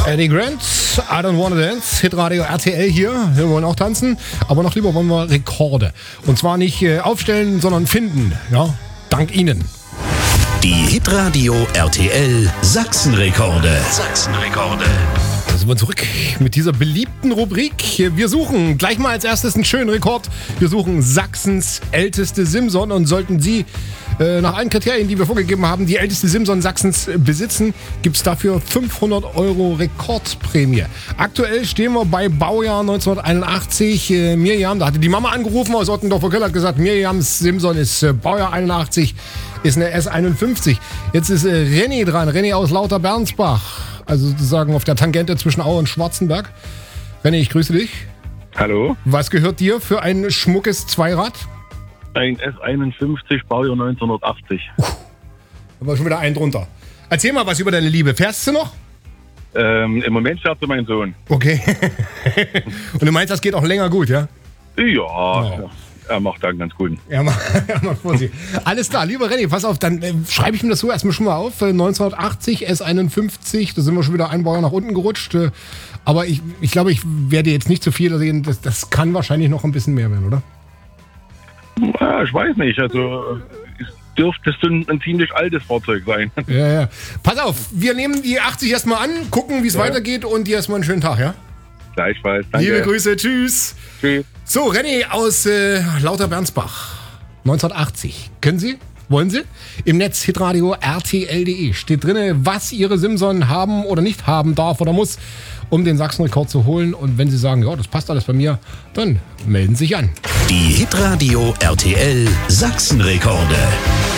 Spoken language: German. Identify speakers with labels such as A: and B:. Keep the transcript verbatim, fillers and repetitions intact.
A: Eddie Grant, I Don't Wanna Dance, Hitradio R T L hier. Wir wollen auch tanzen, aber noch lieber wollen wir Rekorde. Und zwar nicht äh, aufstellen, sondern finden. Ja, dank Ihnen.
B: Die Hitradio R T L Sachsenrekorde. Sachsenrekorde.
A: Da sind wir zurück mit dieser beliebten Rubrik. Wir suchen gleich mal als erstes einen schönen Rekord. Wir suchen Sachsens älteste Simson und sollten Sie äh, nach allen Kriterien, die wir vorgegeben haben, die älteste Simson Sachsens besitzen, gibt es dafür fünfhundert Euro Rekordprämie. Aktuell stehen wir bei Baujahr neunzehnhunderteinundachtzig. Äh, Mirjam, da hatte die Mama angerufen aus Ottendorfer Grill, hat gesagt, Mirjams Simson ist äh, Baujahr einundachtzig, ist eine S einundfünfzig. Jetzt ist äh, René dran, René aus Lauter-Bernsbach. Also sozusagen auf der Tangente zwischen Aue und Schwarzenberg. René, ich grüße dich.
C: Hallo.
A: Was gehört dir für ein schmuckes Zweirad?
C: Ein S einundfünfzig, Baujahr neunzehnhundertachtzig.
A: Uh, aber schon wieder einen drunter. Erzähl mal was über deine Liebe. Fährst du noch?
C: Ähm, Im Moment fährt sie mein Sohn.
A: Okay. Und du meinst, das geht auch länger gut, ja?
C: Ja,
A: Oh.
C: er macht einen ganz guten.
A: Ja, mal, ja, mal Vorsicht. Alles klar, lieber René, pass auf, dann äh, schreibe ich mir das so erstmal schon mal auf. Äh, neunzehnhundertachtzig, S einundfünfzig, da sind wir schon wieder ein Baujahr nach unten gerutscht. Äh, aber ich, ich glaube, ich werde jetzt nicht zu viel sehen. Das, das kann wahrscheinlich noch ein bisschen mehr werden, oder?
C: Ja, ich weiß nicht, also es dürfte so ein, ein ziemlich altes Fahrzeug sein.
A: Ja, ja. Pass auf, wir nehmen die achtzig erstmal an, gucken, wie es
C: Ja.
A: weitergeht und dir erstmal einen schönen Tag, ja?
C: Gleichfalls, danke.
A: Liebe Grüße, tschüss.
C: Tschüss.
A: So, René aus äh, Lauter-Bernsbach, neunzehnhundertachtzig. Können Sie? Wollen Sie? Im Netz hitradio R T L punkt de steht drin, was Ihre Simson haben oder nicht haben darf oder muss, um den Sachsenrekord zu holen. Und wenn Sie sagen, ja, das passt alles bei mir, dann melden Sie sich an.
B: Die Hitradio R T L Sachsenrekorde.